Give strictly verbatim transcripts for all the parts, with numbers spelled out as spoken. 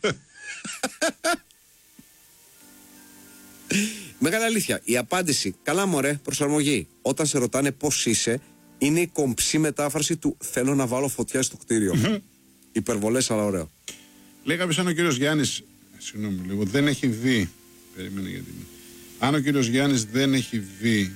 Μεγάλη αλήθεια. Η απάντηση, καλά μωρέ, προσαρμογή. Όταν σε ρωτάνε πώς είσαι, είναι η κομψή μετάφραση του θέλω να βάλω φωτιά στο κτίριο. Υπερβολές, αλλά ωραίο. Λέει κάποιος, αν ο κύριος Γιάννης, συγγνώμη λίγο, δεν έχει δει. Περίμενε γιατί. Αν ο κύριος Γιάννης δεν έχει δει.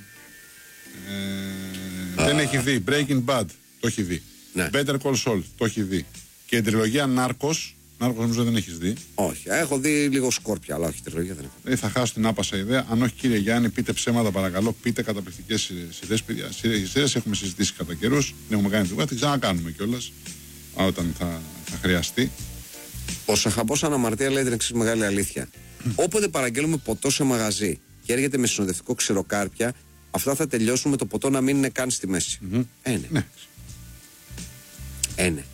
Ε, δεν έχει δει. Breaking Bad, το έχει δει. Ναι. Better Call Saul, το έχει δει. Και η τριλογία Νάρκος. Νάρκος νομίζω δεν έχεις δει. Όχι. Έχω δει λίγο Σκόρπια, αλλά όχι τριλογία δεν έχω. Ε, θα χάσω την άπασα ιδέα. Αν όχι, κύριε Γιάννη, πείτε ψέματα παρακαλώ. Πείτε καταπληκτικές σειρές, παιδιά. Σειρές έχουμε συζητήσει κατά καιρούς. Δεν έχουμε κάνει τίποτα. Την ξανακάνουμε κιόλας. Όταν θα, θα χρειαστεί. Ο Σαχαμπός Αναμαρτία λέει την εξής μεγάλη αλήθεια. Όποτε παραγγέλνουμε ποτό σε μαγαζί και έρχεται με συνοδευτικό ξηροκάρπια, αυτά θα τελειώσουν με το ποτό να μην είναι καν στη μέση. Mm-hmm. Ε, ναι. Ναι. Ε, ναι.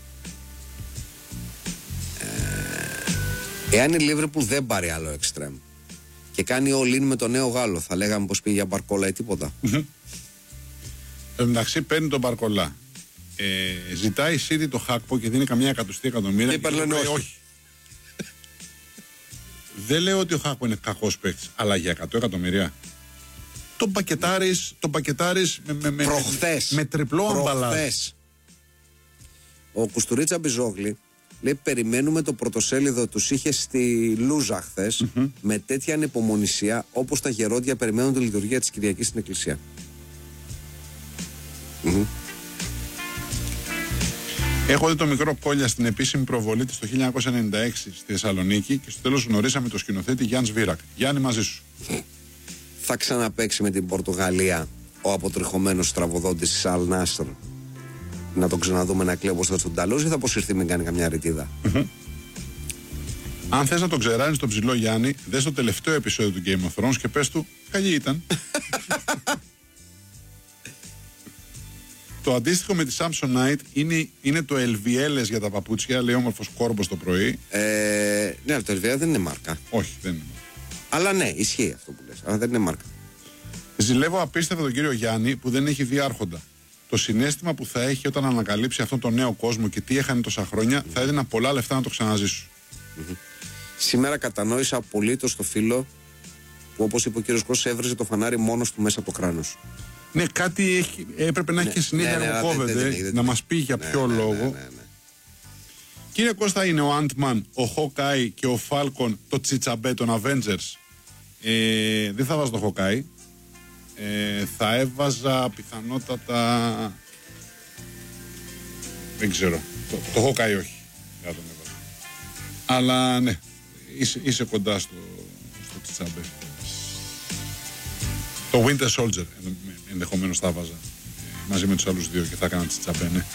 Ε, εάν η Λίβερπουλ δεν πάρει άλλο εξτρέμ και κάνει all in με το νέο Γάλλο, θα λέγαμε πως πήγε για Μπαρκόλα ή τίποτα. Mm-hmm. Εντάξει, παίρνει τον Μπαρκολά. Ε, ζητάει City το Χάκπο και δίνει καμιά εκατοστή εκατομμύρια. Και παίρνει όχι. όχι. Δεν λέω ότι ο Χάκπο είναι κακός παίκτης, αλλά για εκατό εκατομμύρια. Τον πακετάρεις, τον πακετάρεις με, με, με, προχθές, με τριπλό αμπαλάζ. Ο Κουστουρίτσα Μπιζόγλη λέει περιμένουμε το πρωτοσέλιδο τους είχε στη Λούζα χθες mm-hmm. με τέτοια ανυπομονησία όπως τα γερόντια περιμένουν τη λειτουργία της Κυριακής στην Εκκλησία. Mm-hmm. Έχω δει το μικρό Κόλια στην επίσημη προβολή της το χίλια εννιακόσια ενενήντα έξι στη Θεσσαλονίκη και στο τέλος γνωρίσαμε το σκηνοθέτη Γιάννη Σβίρακ. Γιάννη, μαζί σου. Θα ξαναπαίξει με την Πορτογαλία ο αποτριχωμένος στραβοδότης της Αλ Νάσρ. Να τον ξαναδούμε να κλαίει όπως θα στον Ταλούς ή θα αποσυρθεί μην κάνει καμιά ρητίδα. Mm-hmm. Αν θες να τον ξεράνεις τον ψηλό Γιάννη, δες το τελευταίο επεισόδιο του Game of Thrones και πες του καλή ήταν. Το αντίστοιχο με τη Samsonite είναι, είναι το Ελβιέλες για τα παπούτσια, λέει όμορφος Κόρμπος το πρωί. Ε, ναι, το Ελβιέλες δεν είναι μάρκα. Όχι, δεν είναι μάρκα. Αλλά ναι, ισχύει αυτό που λες, αλλά δεν είναι μάρκα. Ζηλεύω απίστευτα τον κύριο Γιάννη που δεν έχει δει Άρχοντα. Το συναίσθημα που θα έχει όταν ανακαλύψει αυτόν τον νέο κόσμο και τι έχανε τόσα χρόνια, mm-hmm. θα έδινα πολλά λεφτά να το ξαναζήσω. Mm-hmm. Σήμερα κατανόησα απολύτως το φίλο που, όπως είπε ο κύριος Κώσος, έβριζε το φανάρι μόνος του μέσα από το κράνος. Ναι, κάτι έχει, έπρεπε να ναι, έχει συνέχεια ναι, ναι, να κόβεται, δεν, δεν, δεν, να μας πει για ναι, ποιο ναι, λόγο. Ναι, ναι, ναι. Κύριε Κώστα, είναι ο Άντμαν, ο Χόκάι και ο Φάλκον το τσιτσαμπέ των Avengers. Ε, δεν θα βάζω το Χόκάι. Ε, θα έβαζα πιθανότατα. Δεν ξέρω. Το, το Χόκαι όχι. Δεν τον έβαζα. Αλλά ναι, είσαι, είσαι κοντά στο, στο τσιτσάμπε. Το Winter Soldier ενδεχομένως θα βάζα ε, μαζί με τους άλλους δύο και θα έκανα τσιτσάμπε, ναι.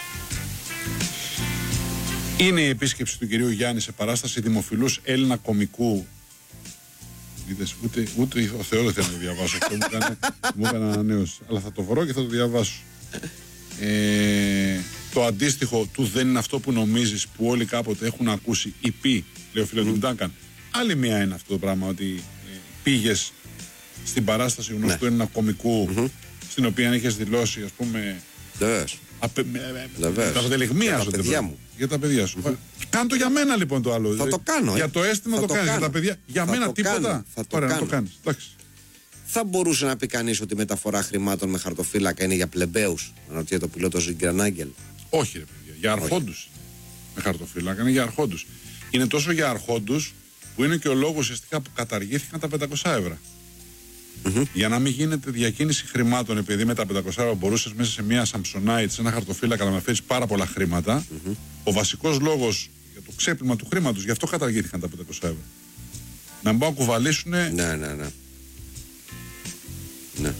Είναι η επίσκεψη του κυρίου Γιάννη σε παράσταση δημοφιλούς Έλληνα κομικού. Είδες, ούτε, ούτε ο Θεός δεν θέλει να το διαβάσω. Αυτό μου έκανε, μου έκανε ανανέωση. Αλλά θα το βρω και θα το διαβάσω. Ε, το αντίστοιχο του δεν είναι αυτό που νομίζεις, που όλοι κάποτε έχουν ακούσει ή πει, λέει ο φίλος του Ντάκαν. Άλλη μία είναι αυτό το πράγμα, ότι ε, πήγες στην παράσταση γνωστού Έλληνα κομικού, mm-hmm. στην οποία είχες δηλώσει, ας πούμε. Βεβαίως. Απε, με, με, με, τα αποτελεγμία για σου. τα παιδιά μου. Για τα παιδιά σου. Mm-hmm. Κάνε το για μένα λοιπόν το άλλο. Θα το κάνω. Για το αίσθημα θα το, το κάνεις. κάνω. Για τα παιδιά. Για θα μένα το τίποτα. Κάνω. Θα το Ωραία, κάνω. να το κάνεις. Εντάξει. Θα μπορούσε να πει κανείς ότι η μεταφορά χρημάτων με χαρτοφύλακα είναι για πλεμπαίους. Αναρωτιέται το πιλότο Ζιγκρανάγκελ. Όχι, ρε παιδιά. Για αρχόντους. Με χαρτοφύλακα είναι για αρχόντους. Είναι τόσο για αρχόντους που είναι και ο λόγος ουσιαστικά που καταργήθηκαν τα πεντακόσια ευρώ. Mm-hmm. Για να μην γίνεται διακίνηση χρημάτων, επειδή με τα πεντακόσια ευρώ μπορούσες μέσα σε μια Samsonite, σε ένα χαρτοφύλακα να μεταφέρεις πάρα πολλά χρήματα. Mm-hmm. Ο βασικός λόγος για το ξέπλυμα του χρήματος, γι' αυτό καταργήθηκαν τα πεντακόσια ευρώ. Να μην να κουβαλήσουν. Ναι, ναι, ναι. ναι.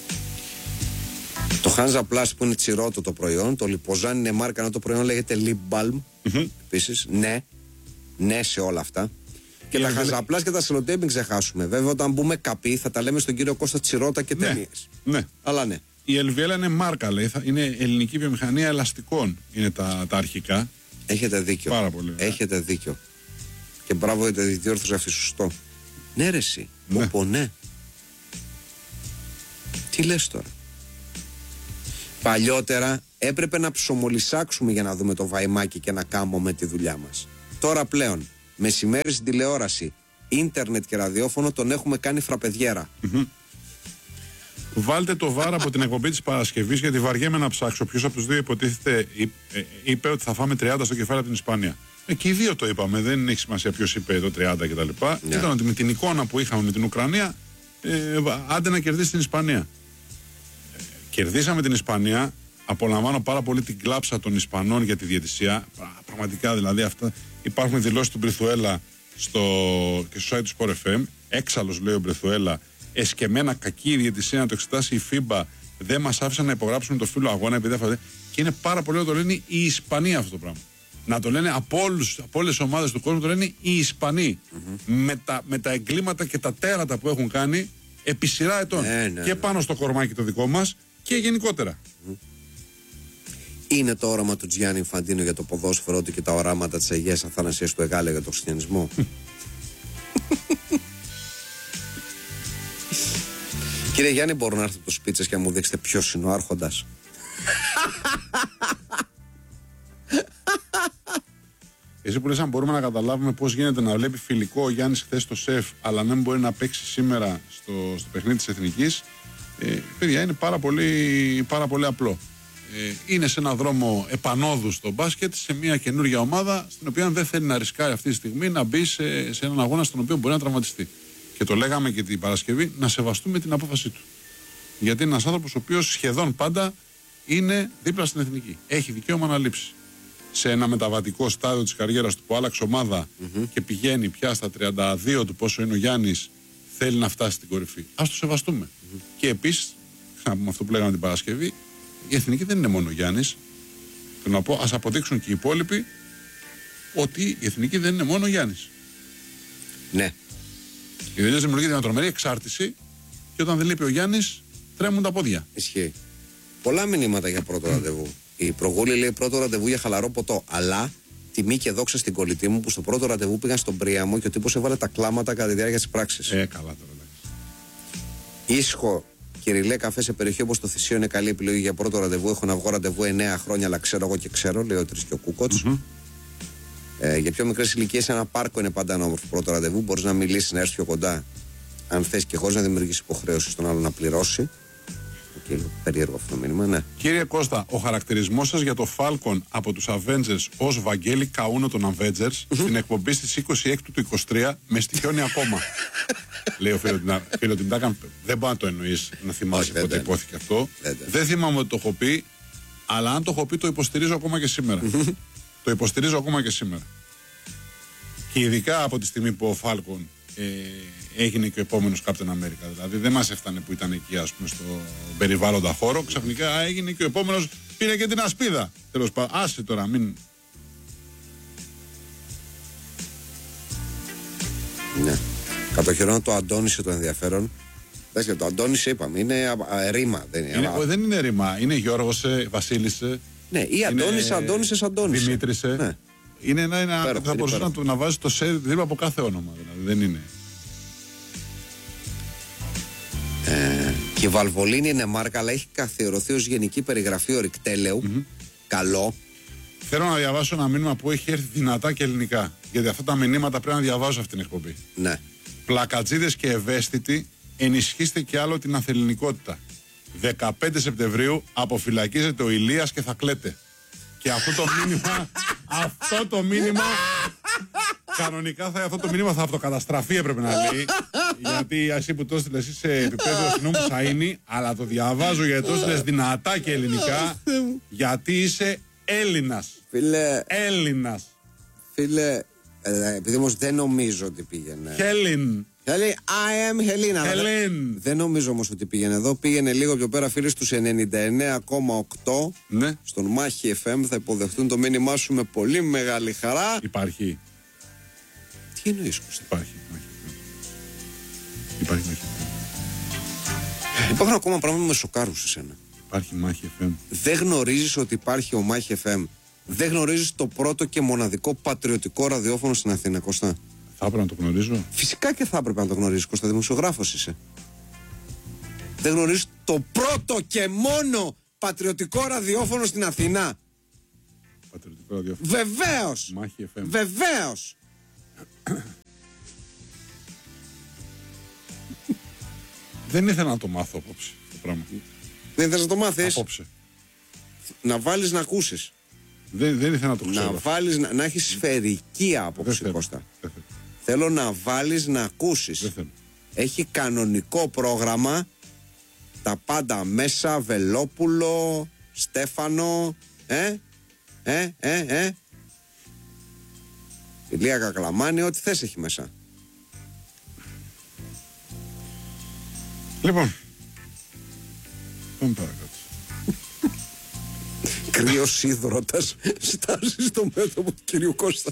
Το Hansa Plus που είναι τσιρότο το προϊόν, το Liposan είναι μάρκα, ενώ το προϊόν λέγεται Lip Balm. Mm-hmm. Επίσης, ναι, ναι σε όλα αυτά. Και τα χαζαπλά και τα σελοτέιπ μην ξεχάσουμε. Βέβαια, όταν μπούμε καπί, θα τα λέμε στον κύριο Κώστα Τσιρότα και ναι, ταινίες. Ναι. Αλλά ναι. Η Ελβιέλα είναι μάρκα, λέει. Είναι ελληνική βιομηχανία ελαστικών. Είναι τα, τα αρχικά. Έχετε δίκιο. Πάρα πολύ. Έχετε δίκιο. Και μπράβο για τη διόρθωση αυτή, σωστό. Ναι, ρε, εσύ. Ναι. Πω, ναι. Τι λες τώρα. Παλιότερα έπρεπε να ψωμολυσάξουμε για να δούμε το βαϊμάκι και να κάνουμε τη δουλειά μας. Τώρα πλέον. Μεσημέρι στην τηλεόραση, ίντερνετ και ραδιόφωνο τον έχουμε κάνει φραπεδιέρα. Mm-hmm. Βάλτε το βάρο από την εκπομπή της Παρασκευής, γιατί βαριέμαι να ψάξω ποιος από τους δύο υποτίθεται είπε ότι θα φάμε τριάντα στο κεφάλι από την Ισπανία. Ε, και οι δύο το είπαμε, δεν έχει σημασία ποιος είπε το τριάντα κτλ. Yeah. Ήταν ότι με την εικόνα που είχαμε με την Ουκρανία, ε, άντε να κερδίσει την Ισπανία. Ε, κερδίσαμε την Ισπανία. Απολαμβάνω πάρα πολύ την κλάψα των Ισπανών για τη διαιτησία. Πραγματικά δηλαδή αυτά. Υπάρχουν δηλώσεις του Μπριθουέλα στο, και στο site του Sport εφ εμ. Έξαλλος, λέει ο Μπριθουέλα, εσκεμμένα κακή η διαιτησία να το εξετάσει η φίμπα. Δεν μας άφησαν να υπογράψουμε το φύλλο αγώνα επειδή αυτά. Και είναι πάρα πολύ να το λένε οι Ισπανοί αυτό το πράγμα. Να το λένε από, όλους, από όλες τις ομάδες του κόσμου, το λένε οι Ισπανοί. Mm-hmm. Με, τα, με τα εγκλήματα και τα τέρατα που έχουν κάνει επί σειρά ετών. Ναι, ναι, και πάνω στο κορμάκι το δικό μας και γενικότερα. Mm-hmm. Είναι το όραμα του Τζιάννη Ινφαντίνο για το ποδόσφαιρο του και τα οράματα της Αγίας Αθανασίας του Εγάλεο για τον χριστιανισμό? Κύριε Γιάννη, μπορώ να έρθω από το σπίτι και να μου δείξετε ποιος είναι ο άρχοντας? Εσύ που λες, αν μπορούμε να καταλάβουμε πώς γίνεται να βλέπει φιλικό ο Γιάννης χθες στο ΣΕΦ, αλλά να μην μπορεί να παίξει σήμερα στο, στο παιχνίδι της Εθνικής, ε, παιδιά, είναι πάρα πολύ, πάρα πολύ απλό. Ε, είναι σε ένα δρόμο επανόδου στο μπάσκετ, σε μια καινούργια ομάδα, στην οποία δεν θέλει να ρισκάρει αυτή τη στιγμή να μπει σε, σε έναν αγώνα στον οποίο μπορεί να τραυματιστεί. Και το λέγαμε και την Παρασκευή, να σεβαστούμε την απόφασή του. Γιατί είναι ένας άνθρωπος ο οποίος σχεδόν πάντα είναι δίπλα στην Εθνική. Έχει δικαίωμα να λείψει. Σε ένα μεταβατικό στάδιο της καριέρας του που άλλαξε ομάδα mm-hmm. και πηγαίνει πια στα τριάντα δύο του, πόσο είναι ο Γιάννης, θέλει να φτάσει στην κορυφή. Ας το σεβαστούμε. Mm-hmm. Και επίσης, με αυτό που λέγαμε την Παρασκευή, η Εθνική δεν είναι μόνο ο Γιάννης. Θέλω να πω, ας αποδείξουν και οι υπόλοιποι ότι η Εθνική δεν είναι μόνο ο Γιάννης. Ναι. Η δουλειά δημιουργείται μια τρομερή εξάρτηση και όταν δεν λείπει ο Γιάννης, τρέμουν τα πόδια. Ισχύει. Πολλά μηνύματα για πρώτο ραντεβού. Η Προγούλη λέει πρώτο ραντεβού για χαλαρό ποτό. Αλλά τιμή και δόξα στην κολλητή μου που στο πρώτο ραντεβού πήγαν στον Πρίαμο και ο τύπος έβαλε τα κλάματα κατά τη διάρκεια της πράξης. Ε, καλά τώρα. Ίσχο, Κυριλέ, καφέ σε περιοχή όπως το Θησίο είναι καλή επιλογή για πρώτο ραντεβού. Έχω να βγω ραντεβού εννέα χρόνια, αλλά ξέρω εγώ και ξέρω, λέει ο Τρισκιο Κούκοτς. Mm-hmm. Ε, για πιο μικρές ηλικίες, ένα πάρκο είναι πάντα ένα όμορφο πρώτο ραντεβού. Μπορείς να μιλήσεις, να έρθεις πιο κοντά, αν θες και χωρίς να δημιουργήσεις υποχρέωση στον άλλο να πληρώσει. Και λίγο περίεργο αυτό το μήνυμα, ναι. Κύριε Κώστα, ο χαρακτηρισμός σας για το Falcon από τους Avengers ως Βαγγέλη Καούνο των Avengers στην εκπομπή στις είκοσι έξι του είκοσι τρία με στοιχιώνει ακόμα. Λέει ο φίλο Τιντάκα, δεν μπορεί να το εννοείς να θυμάσαι πότε δεν υπόθηκε αυτό. Δεν, δεν θυμάμαι ότι το έχω πει, αλλά αν το έχω πει το υποστηρίζω ακόμα και σήμερα. Το υποστηρίζω ακόμα και σήμερα. Και ειδικά από τη στιγμή που ο Falcon ε, έγινε και ο επόμενος Captain America. Δηλαδή δεν μας έφτανε που ήταν εκεί, ας πούμε, στο περιβάλλοντα χώρο. Ξαφνικά έγινε και ο επόμενος, πήρε και την ασπίδα. Τέλος πάντων, άσε τώρα, μην. Ναι. Κατοχυρώνω το Αντώνησε το ενδιαφέρον. Δες, το Αντώνησε είπαμε, είναι α, α, ρήμα. Δεν είναι, είναι, α, δεν είναι ρήμα, είναι Γιώργοσε, Βασίλισσε. Ναι, ή Αντώνησε, Αντώνησε, Αντώνησε. Δημήτρισε. Ναι. Είναι ένα, ένα πέρα, θα μπορούσε να, να βάζει το σε δίπλα από κάθε όνομα. Δηλαδή δεν είναι. Ε, και η Βαλβολίνη είναι μάρκα, αλλά έχει καθιερωθεί ως γενική περιγραφή ορυκτέλεου. Mm-hmm. Καλό. Θέλω να διαβάσω ένα μήνυμα που έχει έρθει δυνατά και ελληνικά. Γιατί αυτά τα μηνύματα πρέπει να διαβάζω αυτήν την εκπομπή. Ναι. Πλακατζίδες και ευαίσθητοι, ενισχύστε και άλλο την αθεληνικότητα. δεκαπέντε Σεπτεμβρίου αποφυλακίζεται ο Ηλίας και θα κλαίτε. Και αυτό το μήνυμα, αυτό το μήνυμα, κανονικά θα, αυτό το μήνυμα θα αυτοκαταστραφεί, έπρεπε να λέει. Γιατί εσύ που το έστειλες είσαι σε επίπεδο συνόμου Σαΐνη, αλλά το διαβάζω γιατί το έστειλες δυνατά και ελληνικά, γιατί είσαι Έλληνας. Φίλε. Έλληνας. Φίλε, ε, επειδή όμως δεν νομίζω ότι πήγαινε. Χέλιν. Χέλιν, I am Helena. Χελίν. Δεν νομίζω όμως ότι πήγαινε εδώ. Πήγαινε λίγο πιο πέρα, φίλοι, στους ενενήντα εννέα κόμμα οκτώ. Ναι. Στον Μάχη εφ εμ θα υποδεχτούν το μήνυμά σου με πολύ μεγάλη χαρά. Υπάρχει. Τι εννοείς, Κώστα? Υπάρχει. Υπάρχει Μάχη. Υπάρχουν ακόμα πράγματα που με σοκάρουν σε σένα. Υπάρχει Μάχη εφ εμ. Δεν γνωρίζεις ότι υπάρχει ο Μάχη εφ εμ. Δεν γνωρίζεις το πρώτο και μοναδικό πατριωτικό ραδιόφωνο στην Αθήνα, Κώστα. Θα έπρεπε να το γνωρίζω. Φυσικά και θα έπρεπε να το γνωρίζεις, Κώστα. Δημοσιογράφος είσαι. Δεν γνωρίζεις το πρώτο και μόνο πατριωτικό ραδιόφωνο στην Αθήνα. Πατριωτικό ραδιόφωνο. Βεβαίως. Μάχη εφ εμ. Βεβαίως. Δεν ήθελα να το μάθω απόψε το πράγμα. Δεν ήθελα να το μάθεις. Απόψε. Να βάλεις να ακούσεις. Δεν, δεν ήθελα να το ξέρω. Να βάλεις, να, να έχεις σφαιρική άποψη, Κώστα. Θέλω να βάλεις να ακούσεις. Έχει κανονικό πρόγραμμα. Τα πάντα μέσα. Βελόπουλο, Στέφανο. Ε, ε, ε, ε. Ηλία Κακλαμάνη, ό,τι θες έχει μέσα. Λοιπόν, πάμε παρακάτω. Κρύος ίδρωτας στάζει στο μέτωπο του κυρίου Κώστα.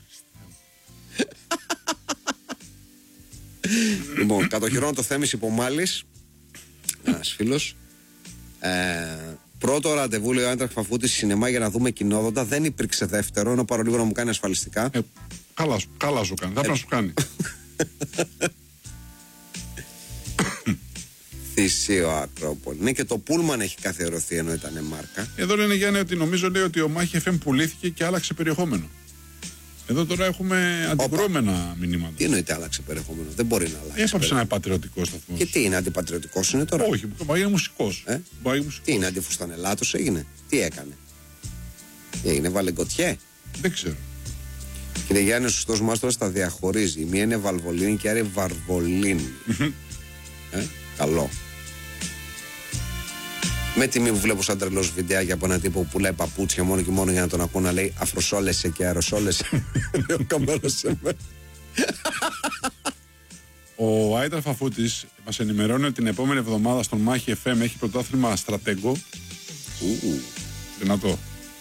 Λοιπόν, κατοχυρώνω το Θέμης Υπομάλης, ένας φίλος. ε, Πρώτο ραντεβού, λέει ο Άιντραχτ Φραφούτη, στη σινεμά για να δούμε κοινόδοντα. Δεν υπήρξε δεύτερο, ενώ παρολίγο να μου κάνει ασφαλιστικά. Ε, καλά, σου, καλά σου κάνει, θα πρέπει να σου κάνει. Θησίο Ακρόπολη. Ναι, και το Πούλμαν έχει καθιερωθεί ενώ ήταν μάρκα. Εδώ λένε Γιάννη ότι νομίζω λέει ότι ο Μάχη εφ εμ πουλήθηκε και άλλαξε περιεχόμενο. Εδώ τώρα έχουμε αντικρούμενα μηνύματα. Τι εννοείται άλλαξε περιεχόμενο, δεν μπορεί να αλλάξει. Έπαψε ένα πατριωτικό σταθμό. Και τι είναι, αντιπατριωτικός είναι τώρα? Όχι, μπορεί να είναι μουσικός. Ε? μουσικός. Τι είναι, αντιφουστανελάτος έγινε? Τι έκανε? Τι έγινε, βάλε γκοτιέ? Δεν ξέρω. Κύριε Γιάννη, ο σωστός μάστορας τα διαχωρίζει. Η μία είναι βαλβολίνη και η άλλη βαρβολίνη. ε? Καλό. Με τιμή που βλέπω σαν τρελός βιντεάκι από έναν τύπο που πουλάει παπούτσια μόνο και μόνο για να τον ακούω να λέει αφροσόλεσε και αεροσόλεσε. Λέω καμέρα σε μένα. Ο Άιντραχτ Φραφούτης μας ενημερώνει ότι την επόμενη εβδομάδα στον Μάχη εφ εμ έχει πρωτάθλημα στρατέγκο. Ου. Δυνατό.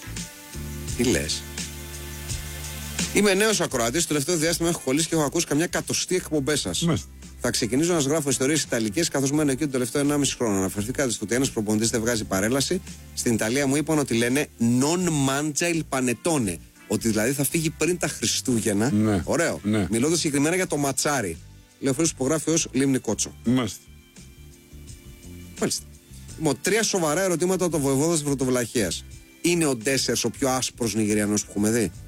Τι λες? Είμαι νέος ακροατής, το τελευταίο διάστημα έχω κολλήσει και έχω ακούσει καμιά κατοστή εκπομπές σας. Μάλιστα. Θα ξεκινήσω να σας γράφω ιστορίες ιταλικές, καθώς μένω εκεί το τελευταίο ενάμιση χρόνο. Αναφερθήκατε στο ότι ένας προπονητής δεν βγάζει παρέλαση. Στην Ιταλία μου είπαν ότι λένε non mangia il panettone. Ότι δηλαδή θα φύγει πριν τα Χριστούγεννα. Ναι. Ωραίο. Ναι. Μιλώντας συγκεκριμένα για το ματσάρι. Λέω φίλος που υπογράφει ως Λίμνη Κότσο. Μάλιστα. Μάλιστα. Λοιπόν, τρία σοβαρά ερωτήματα από το βοηβόδα της Πρωτοβλαχίας. Είναι ο Ντέσσερς ο πιο άσπρος Νιγηριανός που έχουμε δει?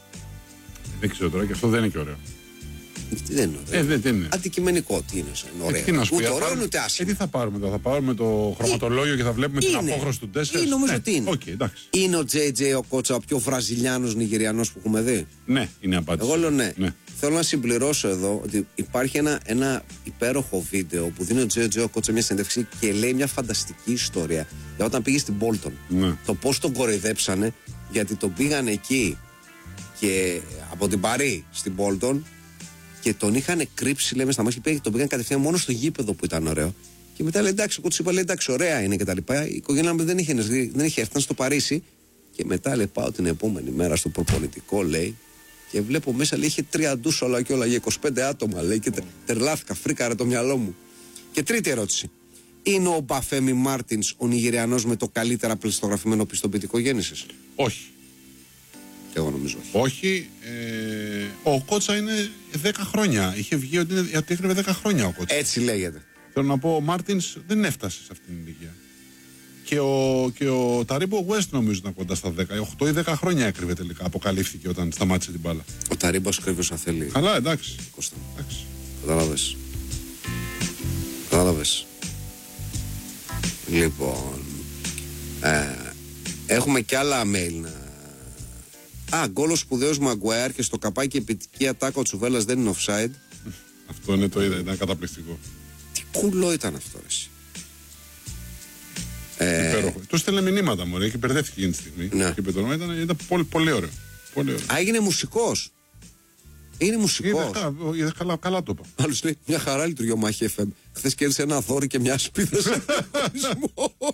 Δεν ξέρω τώρα και αυτό δεν είναι και ωραίο. Τι δεν είναι ωραίο. Ε, δεν, δεν είναι. Αντικειμενικό, τι είναι, είναι ωραίο. Ε, τι να σου πει, ούτε θα ωραίο πάρουμε- ούτε Ε, άσχημο. τι θα πάρουμε τώρα, θα πάρουμε το χρωματολόγιο και θα βλέπουμε την Είναι. απόχρωση του τέσσερα. Ή νομίζω ότι είναι. Οκ, εντάξει. Είναι ο τζέι τζέι ο Κότσα ο πιο Βραζιλιάνος Νιγηριανός που έχουμε δει? Ναι, είναι η απάντηση. Εγώ λέω ναι. ναι. Θέλω να συμπληρώσω εδώ ότι υπάρχει ένα, ένα υπέροχο βίντεο που δίνει ο τζέι τζέι ο Κότσα μια συνέντευξη και λέει μια φανταστική ιστορία για όταν πήγε στην Bolton. Ναι. Το πώς τον κοροϊδέψανε, γιατί τον πήγαν εκεί και από την Παρί στην Bolton και τον είχαν κρύψει, λέμε, στα μάτια και τον πήγαν κατευθείαν μόνο στο γήπεδο που ήταν ωραίο. Και μετά λέει εντάξει, εγώ του είπα, λέει εντάξει, ωραία είναι και τα λοιπά. Η οικογένειά μου δεν είχε, δεν είχε έρθει στο Παρίσι. Και μετά λέει πάω την επόμενη μέρα στο προπονητικό, λέει, και βλέπω μέσα, λέει, είχε τρία ντους όλα και όλα για είκοσι πέντε άτομα, λέει, και τε, τρελάθηκα, φρίκαρε το μυαλό μου. Και τρίτη ερώτηση. Είναι ο Μπαφέμι Μάρτινς ο Νιγηριανός με το καλύτερα πλαιστογραφημένο πιστοποιητικό γέννησης? Όχι. Και εγώ νομίζω όχι. Όχι. Ε, ο Κότσα είναι δέκα χρόνια. Είχε βγει ότι, είναι, ότι έκρυβε δέκα χρόνια ο Κότσα. Έτσι λέγεται. Θέλω να πω, ο Μάρτινς δεν έφτασε σε αυτήν την ηλικία. Και ο, και ο Ταρίμπο West νομίζω ήταν κοντά στα δέκα. οκτώ ή δέκα χρόνια έκρυβε τελικά. Αποκαλύφθηκε όταν σταμάτησε την μπάλα. Ο Ταρίμπος κρύβει όσα θέλει. Καλά, εντάξει. Κώστα. εντάξει. Κατάλαβες. Κατάλαβες. Λοιπόν. Ε, έχουμε και άλλα mail να. Α, γκολ ο σπουδαίος Μαγκουάιρ και στο καπάκι επιτυχία ατάκα ο Τσουβέλλας δεν είναι offside. Αυτό είναι το είδα, ήταν καταπληκτικό. Τι κουλό ήταν αυτό, ρε εσύ. Ε, Υπέροχο. Του στέλνε μηνύματα μου, και μπερδεύτηκε εκείνη τη στιγμή. Ναι. Και είπε το όνομα, ήταν, ήταν πολύ, πολύ ωραίο. Πολύ ωραίο. Α, έγινε μουσικός. Είναι μουσικός. Είδες, καλά, είδες, καλά, καλά το είπα. Άλλος λέει, μια χαρά λειτουργεί ο Μάχη εφ εμ. Χθες κέρδισε ένα δόρυ και μια σπίδα σε διαγωνισμό.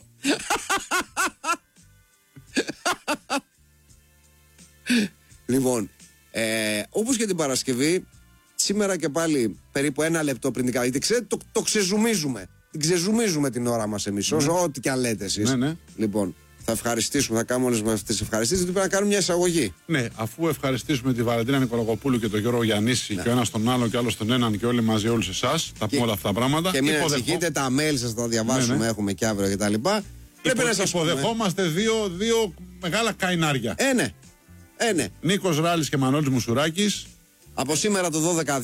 Λοιπόν, ε, όπως και την Παρασκευή, σήμερα και πάλι περίπου ένα λεπτό πριν την καλά. Γιατί ξέρετε, το, το ξεζουμίζουμε. Την ξεζουμίζουμε την ώρα μας εμείς, Ναι. όσο ό,τι και αν λέτε εσείς. Ναι, ναι. Λοιπόν, θα ευχαριστήσουμε, θα κάνουμε όλες αυτές τις ευχαριστήσεις, γιατί πρέπει να κάνουμε μια εισαγωγή. Ναι, αφού ευχαριστήσουμε τη Βαλεντίνα Νικολακοπούλου και τον Γιώργο Γιαννήση και ο ένας τον άλλο και ο άλλος τον έναν και όλοι μαζί όλους εσάς, τα πούμε όλα αυτά τα πράγματα. Και μην Υποδεχό- ανησυχείτε, τα mail σας θα τα διαβάσουμε, Ναι, ναι. έχουμε και αύριο κτλ. Πρέπει Υπο- να σας πούμε. υποδεχόμαστε δύο, δύο μεγάλα καϊνάρια. Ε, ναι. Ε, ναι. Νίκος Ράλης και Μανώλης Μουσουράκης. Από σήμερα το δώδεκα